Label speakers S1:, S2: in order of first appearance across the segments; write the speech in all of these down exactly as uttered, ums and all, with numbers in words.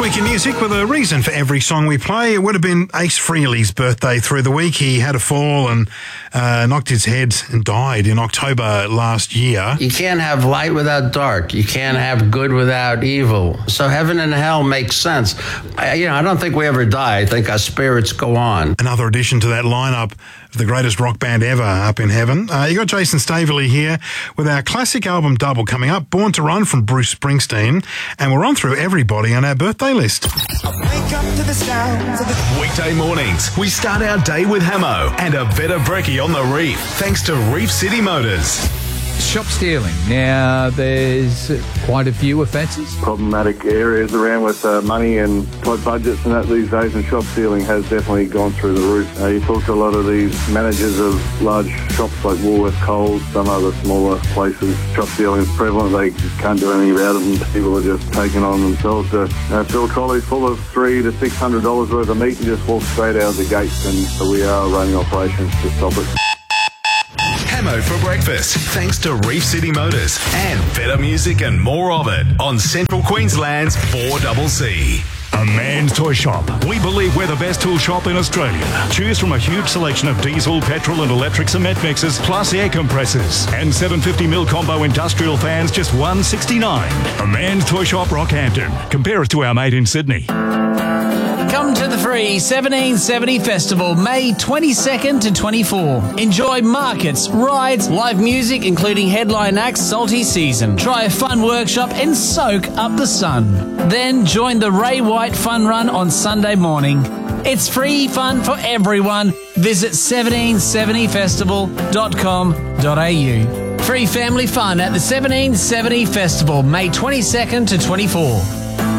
S1: Week in Music with a reason for every song we play. It would have been Ace Frehley's birthday through the week. He had a fall and uh, knocked his head and died in October last year.
S2: You can't have light without dark. You can't have good without evil. So heaven and hell makes sense. I, you know, I don't think we ever die. I think our spirits go on.
S1: Another addition to that lineup of the greatest rock band ever up in heaven. Uh, you got Jason Staveley here with our classic album double coming up, Born to Run from Bruce Springsteen, and we'll run through everybody on our birthday list.
S3: Wake up to the sounds of the
S4: Weekday mornings, we start our day with Hamo and a better brekkie on the reef, thanks to Reef City Motors.
S5: Shop stealing. Now, there's quite a few offences.
S6: Problematic areas around with uh, money and tight budgets and that these days, and shop stealing has definitely gone through the roof. Uh, you talk to a lot of these managers of large shops like Woolworths, Coles, some other smaller places. Shop stealing is prevalent. They just can't do anything about it, and people are just taking on themselves to uh, fill trolleys full of three to six hundred dollars worth of meat and just walk straight out of the gates. And so we are running operations to stop it.
S4: Hamo for breakfast, thanks to Reef City Motors and better music and more of it on Central Queensland's four C C.
S7: A Man's Toy Shop. We believe we're the best tool shop in Australia. Choose from a huge selection of diesel, petrol and electric cement mixers, plus air compressors. And seven fifty mil combo industrial fans, just one sixty-nine. A Man's Toy Shop, Rockhampton. Compare us to our mate in Sydney.
S8: Come to the free seventeen seventy Festival, May twenty-second to twenty-fourth. Enjoy markets, rides, live music, including headline acts, Salty Season. Try a fun workshop and soak up the sun. Then join the Ray White Fun Run on Sunday morning. It's free fun for everyone. Visit seventeen seventy festival dot com dot a u. Free family fun at the seventeen seventy Festival, May twenty-second to twenty-fourth.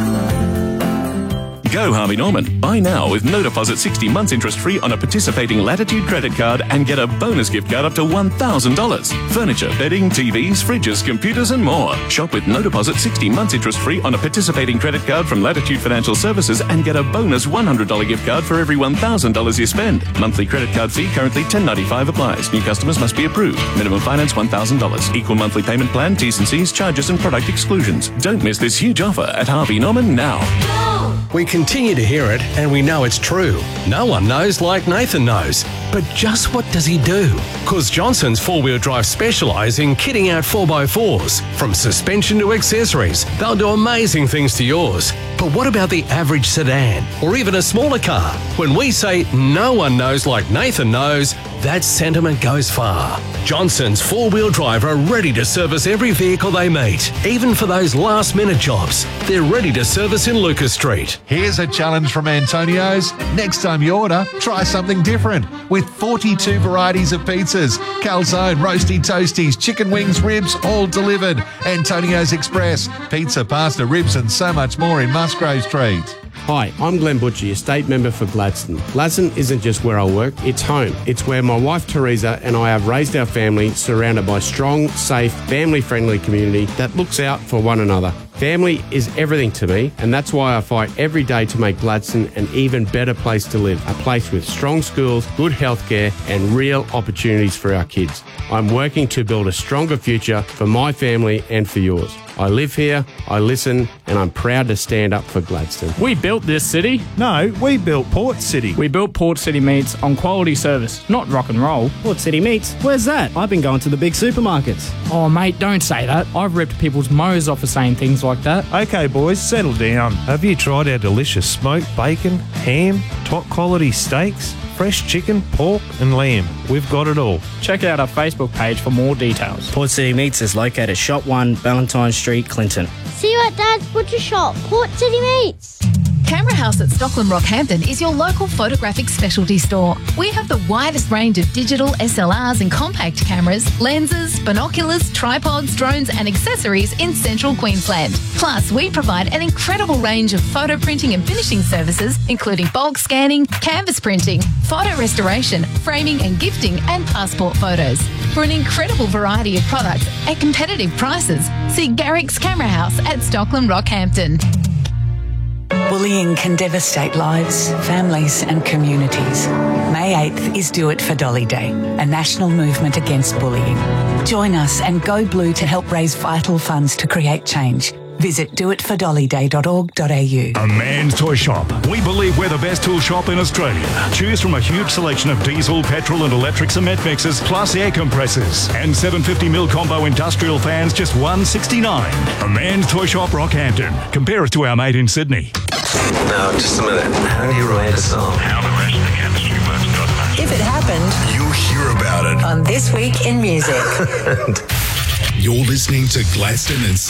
S9: Go Harvey Norman. Buy now with no deposit, sixty months interest free on a participating Latitude credit card and get a bonus gift card up to one thousand dollars. Furniture, bedding, T Vs, fridges, computers and more. Shop with no deposit, sixty months interest free on a participating credit card from Latitude Financial Services and get a bonus one hundred dollars gift card for every one thousand dollars you spend. Monthly credit card fee currently ten ninety-five applies. New customers must be approved. Minimum finance one thousand dollars. Equal monthly payment plan, T's and C's, charges and product exclusions. Don't miss this huge offer at Harvey Norman now.
S10: We continue to hear it, and we know it's true. No one knows like Nathan knows. But just what does he do? Because Johnson's four-wheel drive specialise in kitting out four by fours. From suspension to accessories, they'll do amazing things to yours. But what about the average sedan, or even a smaller car? When we say no one knows like Nathan knows, that sentiment goes far. Johnson's four-wheel drive are ready to service every vehicle they meet, even for those last-minute jobs. They're ready to service in Lucas Street.
S11: Here's a challenge from Antonio's. Next time you order, try something different. With forty-two varieties of pizzas, calzone, roasty toasties, chicken wings, ribs, all delivered. Antonio's Express, pizza, pasta, ribs and so much more in Musgrave Street.
S12: Hi, I'm Glenn Butchie, Estate Member for Gladstone. Gladstone isn't just where I work, it's home. It's where my wife Teresa and I have raised our family, surrounded by strong, safe, family-friendly community that looks out for one another. Family is everything to me, and that's why I fight every day to make Gladstone an even better place to live, a place with strong schools, good healthcare, and real opportunities for our kids. I'm working to build a stronger future for my family and for yours. I live here, I listen, and I'm proud to stand up for Gladstone.
S13: We built this city.
S14: No, we built Port City.
S13: We built Port City Meats on quality service, not rock and roll.
S15: Port City Meats? Where's that? I've been going to the big supermarkets.
S13: Oh, mate, don't say that. I've ripped people's mows off for saying things like that.
S14: Okay, boys, settle down. Have you tried our delicious smoked bacon, ham, top quality steaks, fresh chicken, pork and lamb? We've got it all.
S13: Check out our Facebook page for more details.
S15: Port City Meats is located at Shop one, Valentine Street, Clinton.
S16: See you at Dad's Butcher Shop, Port City Meats.
S17: Camera House at Stockland Rockhampton is your local photographic specialty store. We have the widest range of digital S L Rs and compact cameras, lenses, binoculars, tripods, drones and accessories in central Queensland. Plus, we provide an incredible range of photo printing and finishing services, including bulk scanning, canvas printing, photo restoration, framing and gifting, and passport photos. For an incredible variety of products at competitive prices, see Garrick's Camera House at Stockland Rockhampton.
S18: Bullying can devastate lives, families and communities. May eighth is Do It for Dolly Day, a national movement against bullying. Join us and go blue to help raise vital funds to create change. Visit do it for dolly day dot org dot a u.
S7: A Man's Toy Shop. We believe we're the best tool shop in Australia. Choose from a huge selection of diesel, petrol and electric cement mixers, plus air compressors. And seven hundred fifty mil combo industrial fans, just one hundred sixty-nine dollars. A Man's Toy Shop, Rockhampton. Compare us to our mate in Sydney.
S19: Now, just a minute. How do you write a song? How the rest of the chemistry works doesn't matter.
S4: If it happened, you'll hear about it
S19: on This Week in Music.
S4: You're listening to Gladstone and